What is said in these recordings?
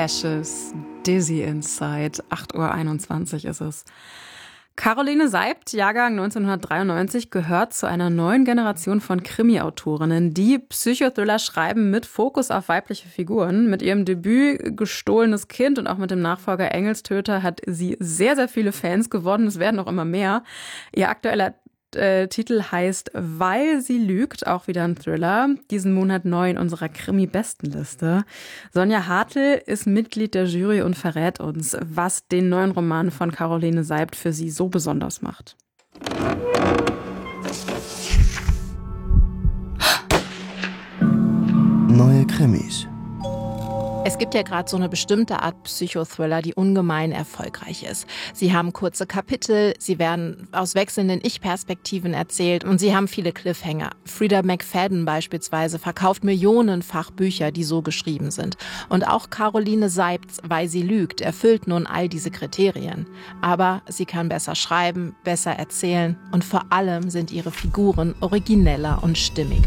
Ashes, Dizzy Inside, 8:21 Uhr ist es. Caroline Seibt, Jahrgang 1993, gehört zu einer neuen Generation von Krimi-Autorinnen, die Psychothriller schreiben mit Fokus auf weibliche Figuren. Mit ihrem Debüt Gestohlenes Kind und auch mit dem Nachfolger Engelstöter hat sie sehr, sehr viele Fans gewonnen. Es werden auch immer mehr. Ihr aktueller Titel heißt Weil sie lügt, auch wieder ein Thriller. Diesen Monat neu in unserer Krimi-Bestenliste. Sonja Hartl ist Mitglied der Jury und verrät uns, was den neuen Roman von Caroline Seibt für sie so besonders macht. Neue Krimis. Es gibt ja gerade so eine bestimmte Art Psychothriller, die ungemein erfolgreich ist. Sie haben kurze Kapitel, sie werden aus wechselnden Ich-Perspektiven erzählt und sie haben viele Cliffhanger. Frida McFadden beispielsweise verkauft millionenfach Bücher, die so geschrieben sind. Und auch Caroline Seibts Weil sie lügt erfüllt nun all diese Kriterien. Aber sie kann besser schreiben, besser erzählen und vor allem sind ihre Figuren origineller und stimmiger.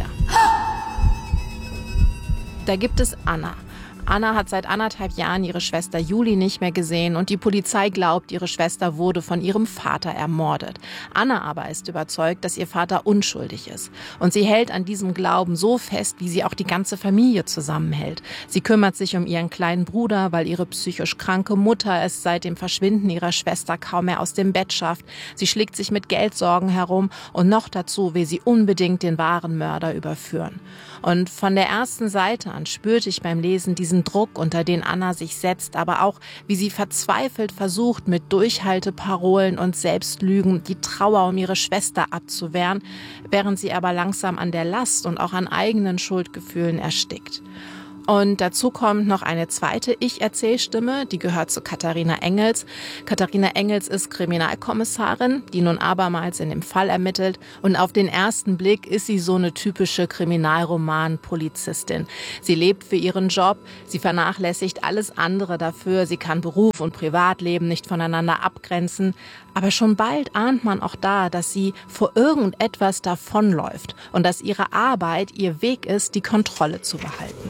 Da gibt es Anna. Anna hat seit 1,5 Jahren ihre Schwester Juli nicht mehr gesehen und die Polizei glaubt, ihre Schwester wurde von ihrem Vater ermordet. Anna aber ist überzeugt, dass ihr Vater unschuldig ist. Und sie hält an diesem Glauben so fest, wie sie auch die ganze Familie zusammenhält. Sie kümmert sich um ihren kleinen Bruder, weil ihre psychisch kranke Mutter es seit dem Verschwinden ihrer Schwester kaum mehr aus dem Bett schafft. Sie schlägt sich mit Geldsorgen herum und noch dazu will sie unbedingt den wahren Mörder überführen. Und von der ersten Seite an spürte ich beim Lesen diesen Druck, unter den Anna sich setzt, aber auch, wie sie verzweifelt versucht, mit Durchhalteparolen und Selbstlügen die Trauer um ihre Schwester abzuwehren, während sie aber langsam an der Last und auch an eigenen Schuldgefühlen erstickt. Und dazu kommt noch eine zweite Ich-Erzählstimme, die gehört zu Katharina Engels. Katharina Engels ist Kriminalkommissarin, die nun abermals in dem Fall ermittelt. Und auf den ersten Blick ist sie so eine typische Kriminalroman-Polizistin. Sie lebt für ihren Job, sie vernachlässigt alles andere dafür, sie kann Beruf und Privatleben nicht voneinander abgrenzen. Aber schon bald ahnt man auch da, dass sie vor irgendetwas davonläuft und dass ihre Arbeit ihr Weg ist, die Kontrolle zu behalten.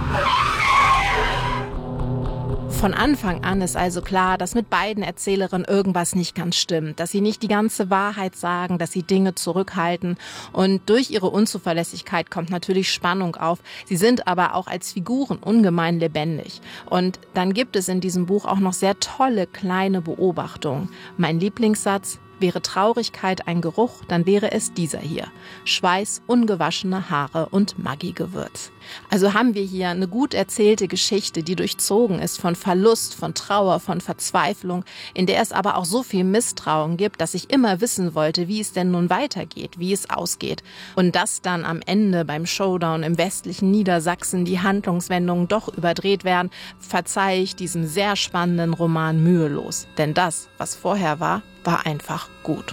Von Anfang an ist also klar, dass mit beiden Erzählerinnen irgendwas nicht ganz stimmt, dass sie nicht die ganze Wahrheit sagen, dass sie Dinge zurückhalten und durch ihre Unzuverlässigkeit kommt natürlich Spannung auf. Sie sind aber auch als Figuren ungemein lebendig. Und dann gibt es in diesem Buch auch noch sehr tolle kleine Beobachtungen. Mein Lieblingssatz: Wäre Traurigkeit ein Geruch, dann wäre es dieser hier. Schweiß, ungewaschene Haare und Maggi-Gewürz. Also haben wir hier eine gut erzählte Geschichte, die durchzogen ist von Verlust, von Trauer, von Verzweiflung, in der es aber auch so viel Misstrauen gibt, dass ich immer wissen wollte, wie es denn nun weitergeht, wie es ausgeht. Und dass dann am Ende beim Showdown im westlichen Niedersachsen die Handlungswendungen doch überdreht werden, verzeihe ich diesem sehr spannenden Roman mühelos. Denn das, was vorher war einfach gut.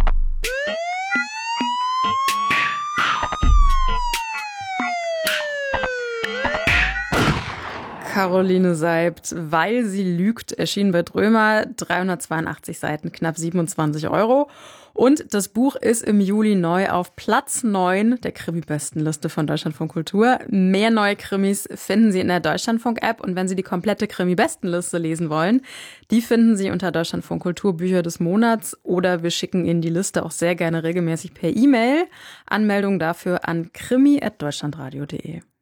Caroline Seibt, Weil sie lügt, erschienen bei Drömer, 382 Seiten, knapp 27 Euro. Und das Buch ist im Juli neu auf Platz 9 der Krimi-Bestenliste von Deutschlandfunk Kultur. Mehr neue Krimis finden Sie in der Deutschlandfunk-App. Und wenn Sie die komplette Krimi-Bestenliste lesen wollen, die finden Sie unter Deutschlandfunk Kultur Bücher des Monats. Oder wir schicken Ihnen die Liste auch sehr gerne regelmäßig per E-Mail. Anmeldung dafür an krimi@deutschlandradio.de.